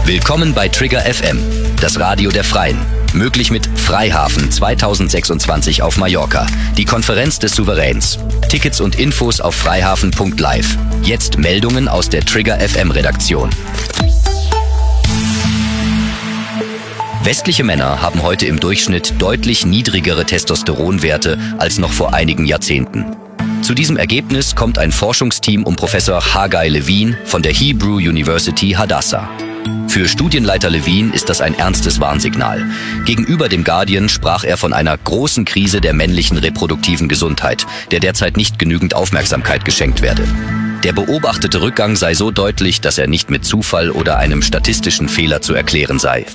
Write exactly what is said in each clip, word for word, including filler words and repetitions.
Willkommen bei Trigger F M, das Radio der Freien. Möglich mit Freihafen zweitausendsechsundzwanzig auf Mallorca, die Konferenz des Souveräns. Tickets und Infos auf freihafen punkt live. Jetzt Meldungen aus der Trigger F M Redaktion. Westliche Männer haben heute im Durchschnitt deutlich niedrigere Testosteronwerte als noch vor einigen Jahrzehnten. Zu diesem Ergebnis kommt ein Forschungsteam um Professor Haggai Levine von der Hebrew University Hadassah. Für Studienleiter Levine ist das ein ernstes Warnsignal. Gegenüber dem Guardian sprach er von einer großen Krise der männlichen reproduktiven Gesundheit, der derzeit nicht genügend Aufmerksamkeit geschenkt werde. Der beobachtete Rückgang sei so deutlich, dass er nicht mit Zufall oder einem statistischen Fehler zu erklären sei.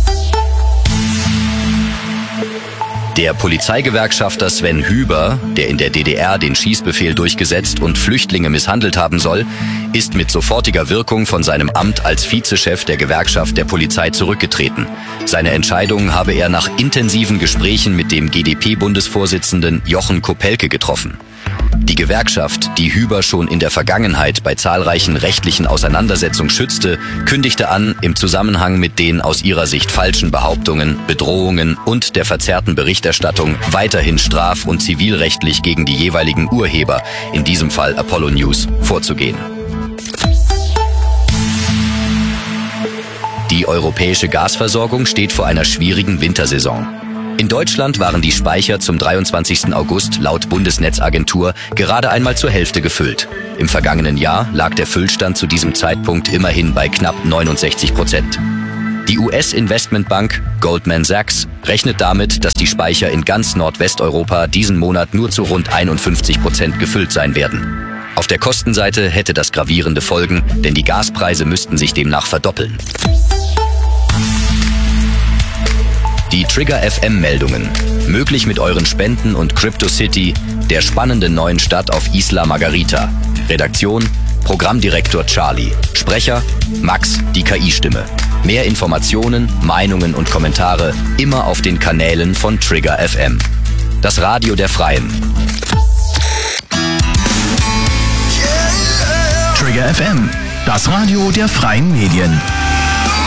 Der Polizeigewerkschafter Sven Hüber, der in der D D R den Schießbefehl durchgesetzt und Flüchtlinge misshandelt haben soll, ist mit sofortiger Wirkung von seinem Amt als Vizechef der Gewerkschaft der Polizei zurückgetreten. Seine Entscheidung habe er nach intensiven Gesprächen mit dem G D P-Bundesvorsitzenden Jochen Kopelke getroffen. Die Gewerkschaft, die Hüber schon in der Vergangenheit bei zahlreichen rechtlichen Auseinandersetzungen schützte, kündigte an, im Zusammenhang mit den aus ihrer Sicht falschen Behauptungen, Bedrohungen und der verzerrten Berichterstattung weiterhin straf- und zivilrechtlich gegen die jeweiligen Urheber, in diesem Fall Apollo News, vorzugehen. Die europäische Gasversorgung steht vor einer schwierigen Wintersaison. In Deutschland waren die Speicher zum dreiundzwanzigsten August laut Bundesnetzagentur gerade einmal zur Hälfte gefüllt. Im vergangenen Jahr lag der Füllstand zu diesem Zeitpunkt immerhin bei knapp neunundsechzig Prozent. Die U S-Investmentbank Goldman Sachs rechnet damit, dass die Speicher in ganz Nordwesteuropa diesen Monat nur zu rund einundfünfzig Prozent gefüllt sein werden. Auf der Kostenseite hätte das gravierende Folgen, denn die Gaspreise müssten sich demnach verdoppeln. Die Trigger F M-Meldungen. Möglich mit euren Spenden und CryptoCity, der spannenden neuen Stadt auf Isla Margarita. Redaktion, Programmdirektor Charlie. Sprecher, Max, die K I-Stimme. Mehr Informationen, Meinungen und Kommentare immer auf den Kanälen von Trigger F M. Das Radio der Freien. Trigger F M, das Radio der Freien Medien.